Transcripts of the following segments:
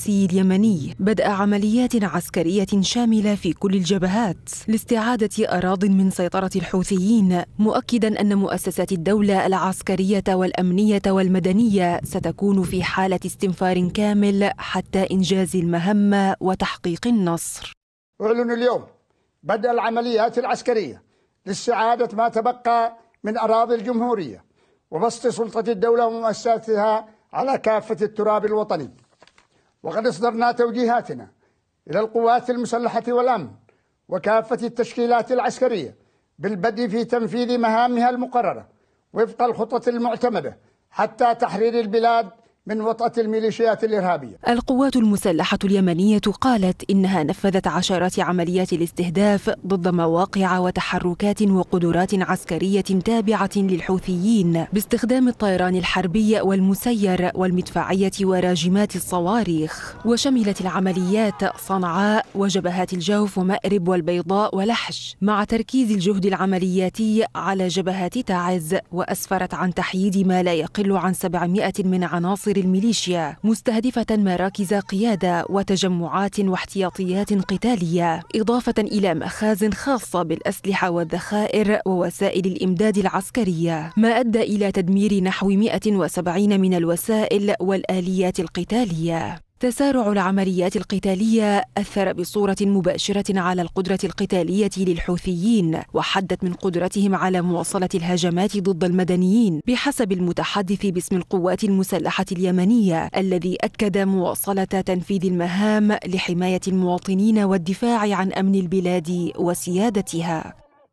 السياسي اليمني بدء عمليات عسكرية شاملة في كل الجبهات لاستعادة أراضٍ من سيطرة الحوثيين، مؤكداً أن مؤسسات الدولة العسكرية والأمنية والمدنية ستكون في حالة استنفار كامل حتى إنجاز المهمة وتحقيق النصر. أعلن اليوم بدء العمليات العسكرية لاستعادة ما تبقى من أراضي الجمهورية وبسط سلطة الدولة ومؤسساتها على كافة التراب الوطني. وقد أصدرنا توجيهاتنا إلى القوات المسلحة والأمن وكافة التشكيلات العسكرية بالبدء في تنفيذ مهامها المقررة وفق الخطط المعتمدة حتى تحرير البلاد من وطأة الميليشيات الإرهابية. القوات المسلحة اليمنية قالت إنها نفذت عشرات عمليات الاستهداف ضد مواقع وتحركات وقدرات عسكرية تابعة للحوثيين باستخدام الطيران الحربي والمسير والمدفعية وراجمات الصواريخ، وشملت العمليات صنعاء وجبهات الجوف ومأرب والبيضاء ولحج، مع تركيز الجهد العملياتي على جبهات تعز، وأسفرت عن تحييد ما لا يقل عن 700 من عناصر الميليشيا مستهدفة مراكز قيادة وتجمعات واحتياطيات قتالية، إضافة إلى مخازن خاصة بالأسلحة والذخائر ووسائل الإمداد العسكرية، ما أدى إلى تدمير نحو 170 من الوسائل والآليات القتالية. تسارع العمليات القتالية أثر بصورة مباشرة على القدرة القتالية للحوثيين وحدت من قدرتهم على مواصلة الهجمات ضد المدنيين، بحسب المتحدث باسم القوات المسلحة اليمنية، الذي أكد مواصلة تنفيذ المهام لحماية المواطنين والدفاع عن أمن البلاد وسيادتها.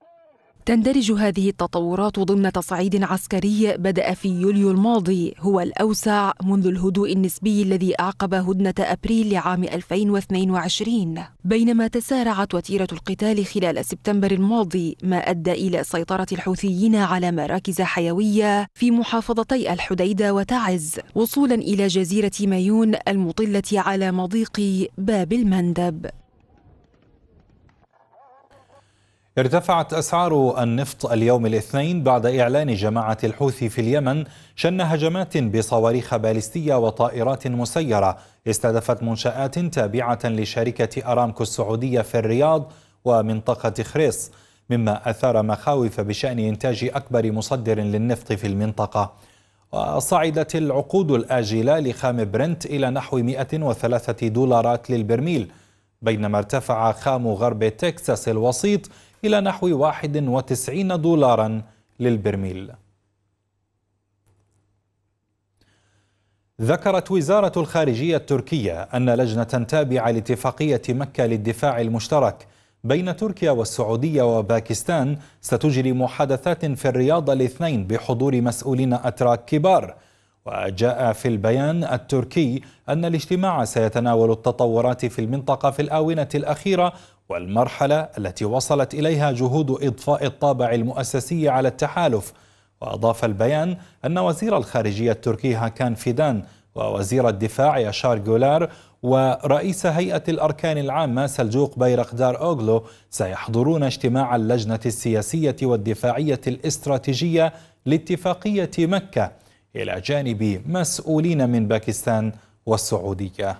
تندرج هذه التطورات ضمن تصعيد عسكري بدأ في يوليو الماضي، هو الأوسع منذ الهدوء النسبي الذي أعقب هدنة أبريل لعام 2022، بينما تسارعت وتيرة القتال خلال سبتمبر الماضي، ما أدى إلى سيطرة الحوثيين على مراكز حيوية في محافظتي الحديدة وتعز، وصولا إلى جزيرة مايون المطلة على مضيق باب المندب. ارتفعت أسعار النفط اليوم الاثنين بعد إعلان جماعة الحوثي في اليمن شن هجمات بصواريخ باليستية وطائرات مسيرة استهدفت منشآت تابعة لشركة أرامكو السعودية في الرياض ومنطقة خريص، مما أثار مخاوف بشأن إنتاج أكبر مصدر للنفط في المنطقة. وصعدت العقود الآجلة لخام برنت إلى نحو $103 للبرميل، بينما ارتفع خام غرب تكساس الوسيط إلى نحو $91 للبرميل. ذكرت وزارة الخارجية التركية أن لجنة تابعة لاتفاقية مكة للدفاع المشترك بين تركيا والسعودية وباكستان ستجري محادثات في الرياض الاثنين بحضور مسؤولين أتراك كبار. وجاء في البيان التركي أن الاجتماع سيتناول التطورات في المنطقة في الآونة الأخيرة والمرحلة التي وصلت إليها جهود إضفاء الطابع المؤسسي على التحالف. وأضاف البيان أن وزير الخارجية التركي هاكان فيدان ووزير الدفاع ياشار جولار ورئيس هيئة الأركان العامة سلجوق بيرقدار أوغلو سيحضرون اجتماع اللجنة السياسية والدفاعية الاستراتيجية لاتفاقية مكة إلى جانب مسؤولين من باكستان والسعودية.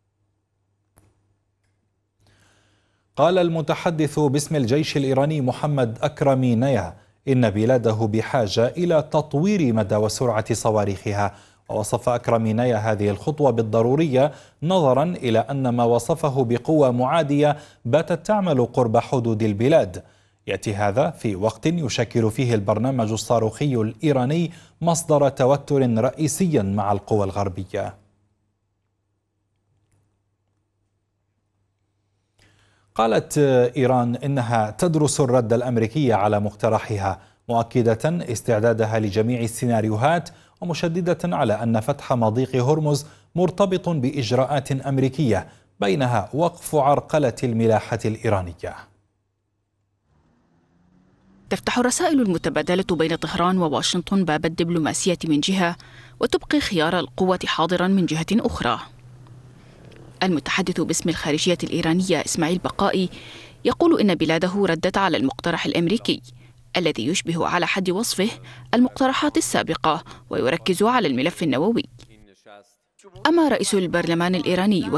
قال المتحدث باسم الجيش الإيراني محمد أكرمينيا إن بلاده بحاجة إلى تطوير مدى وسرعة صواريخها، ووصف أكرمينيا هذه الخطوة بالضرورية نظرا إلى أن ما وصفه بقوة معادية باتت تعمل قرب حدود البلاد. يأتي هذا في وقت يشكل فيه البرنامج الصاروخي الإيراني مصدر توتر رئيسي مع القوى الغربية. قالت إيران إنها تدرس الرد الأمريكي على مقترحها، مؤكدة استعدادها لجميع السيناريوهات ومشددة على أن فتح مضيق هرمز مرتبط بإجراءات أمريكية بينها وقف عرقلة الملاحة الإيرانية. تفتح الرسائل المتبادلة بين طهران وواشنطن باب الدبلوماسية من جهة، وتبقي خيار القوة حاضرا من جهة أخرى. المتحدث باسم الخارجية الإيرانية إسماعيل بقائي يقول إن بلاده ردت على المقترح الأمريكي الذي يشبه على حد وصفه المقترحات السابقة ويركز على الملف النووي. أما رئيس البرلمان الإيراني